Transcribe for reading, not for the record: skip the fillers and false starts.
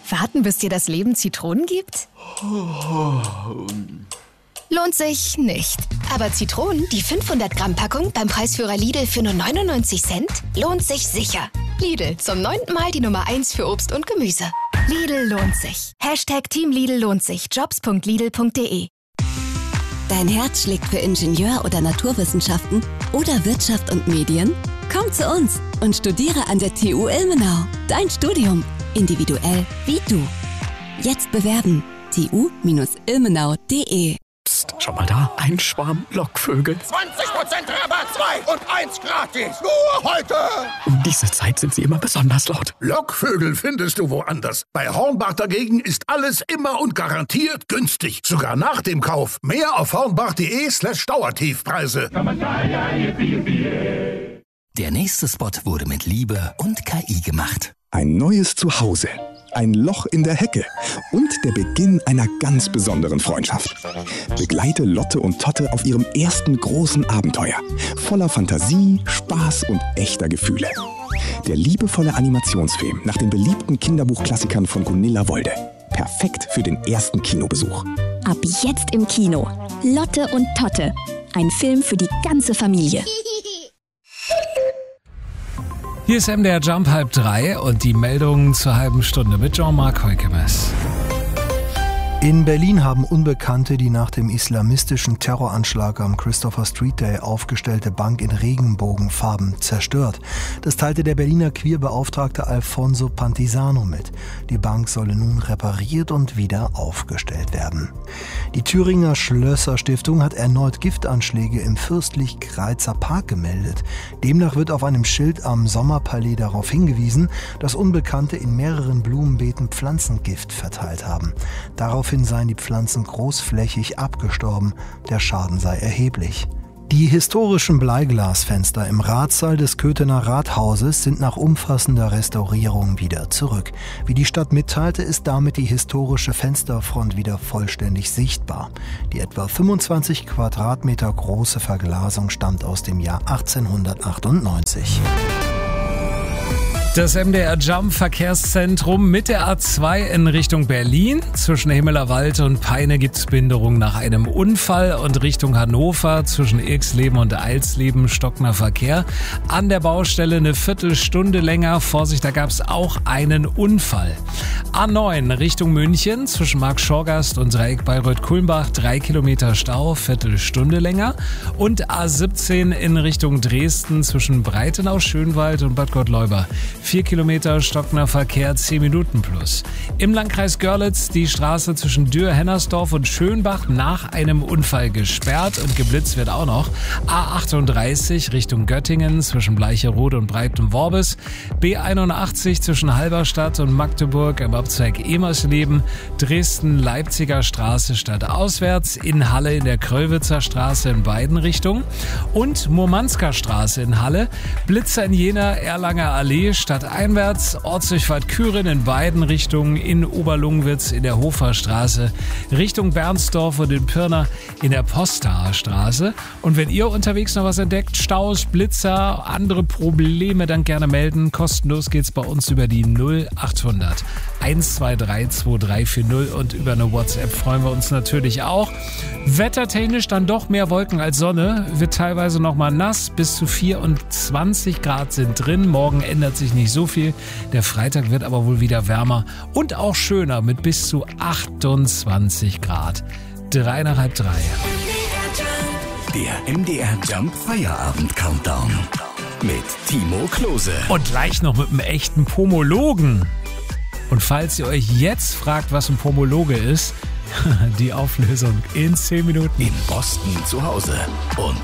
Warten, bis dir das Leben Zitronen gibt? Lohnt sich nicht. Aber Zitronen, die 500-Gramm-Packung beim Preisführer Lidl für nur 99 Cent, lohnt sich sicher. Lidl, zum 9. Mal die Nummer 1 für Obst und Gemüse. Lidl lohnt sich. #Team Lidl lohnt sich. Jobs.lidl.de. Dein Herz schlägt für Ingenieur- oder Naturwissenschaften oder Wirtschaft und Medien? Komm zu uns und studiere an der TU Ilmenau. Dein Studium. Individuell wie du. Jetzt bewerben. tu-ilmenau.de. Psst, schau mal da. Ein Schwarm Lockvögel. 20% Rabatt, 2 und 1 gratis. Nur heute. Um diese Zeit sind sie immer besonders laut. Lockvögel findest du woanders. Bei Hornbach dagegen ist alles immer und garantiert günstig. Sogar nach dem Kauf. Mehr auf hornbach.de/Dauertiefpreise. Der nächste Spot wurde mit Liebe und KI gemacht. Ein neues Zuhause, ein Loch in der Hecke und der Beginn einer ganz besonderen Freundschaft. Begleite Lotte und Totte auf ihrem ersten großen Abenteuer. Voller Fantasie, Spaß und echter Gefühle. Der liebevolle Animationsfilm nach den beliebten Kinderbuchklassikern von Gunilla Wolde. Perfekt für den ersten Kinobesuch. Ab jetzt im Kino. Lotte und Totte. Ein Film für die ganze Familie. Hier ist MDR Jump 2:30 und die Meldungen zur halben Stunde mit Jean-Marc Heukemes. In Berlin haben Unbekannte die nach dem islamistischen Terroranschlag am Christopher Street Day aufgestellte Bank in Regenbogenfarben zerstört. Das teilte der Berliner Queerbeauftragte Alfonso Pantisano mit. Die Bank solle nun repariert und wieder aufgestellt werden. Die Thüringer Schlösser-Stiftung hat erneut Giftanschläge im Fürstlich-Greizer Park gemeldet. Demnach wird auf einem Schild am Sommerpalais darauf hingewiesen, dass Unbekannte in mehreren Blumenbeeten Pflanzengift verteilt haben. Daraufhin seien die Pflanzen großflächig abgestorben. Der Schaden sei erheblich. Die historischen Bleiglasfenster im Ratssaal des Köthener Rathauses sind nach umfassender Restaurierung wieder zurück. Wie die Stadt mitteilte, ist damit die historische Fensterfront wieder vollständig sichtbar. Die etwa 25 Quadratmeter große Verglasung stammt aus dem Jahr 1898. Das MDR Jump Verkehrszentrum mit der A2 in Richtung Berlin. Zwischen Himmelerwald und Peine gibt's Behinderung nach einem Unfall und Richtung Hannover zwischen Irxleben und Eilsleben stockender Verkehr. An der Baustelle eine Viertelstunde länger. Vorsicht, da gab's auch einen Unfall. A9 Richtung München zwischen Marktschorgast und Dreieck Bayreuth-Kulmbach 3 Kilometer Stau, Viertelstunde länger. Und A17 in Richtung Dresden zwischen Breitenau-Schönwald und Bad Gottleuba 4 Kilometer stockender Verkehr, 10 Minuten plus. Im Landkreis Görlitz die Straße zwischen Dürr-Hennersdorf und Schönbach nach einem Unfall gesperrt und geblitzt wird auch noch. A38 Richtung Göttingen zwischen Bleicherode und Breitenworbis. B81 zwischen Halberstadt und Magdeburg im Abzweig Emersleben. Dresden-Leipziger Straße stadtauswärts. In Halle in der Kröllwitzer Straße in beiden Richtungen. Und Murmansker Straße in Halle. Blitzer in Jena, Erlanger Allee stadteinwärts, Ortsdurchfahrt Küren in beiden Richtungen, in Oberlungwitz in der Hofer Straße, Richtung Bernsdorf und in Pirna in der Postaer Straße. Und wenn ihr unterwegs noch was entdeckt, Staus, Blitzer, andere Probleme, dann gerne melden. Kostenlos geht's bei uns über die 0800 123 2340 und über eine WhatsApp freuen wir uns natürlich auch. Wettertechnisch dann doch mehr Wolken als Sonne, wird teilweise nochmal nass, bis zu 24 Grad sind drin. Morgen ändert sich nicht so viel. Der Freitag wird aber wohl wieder wärmer und auch schöner mit bis zu 28 Grad. 3 nach halb 3. Der MDR Jump Feierabend Countdown mit Timo Klose. Und gleich noch mit einem echten Pomologen. Und falls ihr euch jetzt fragt, was ein Pomologe ist, die Auflösung in 10 Minuten. In Boston zu Hause und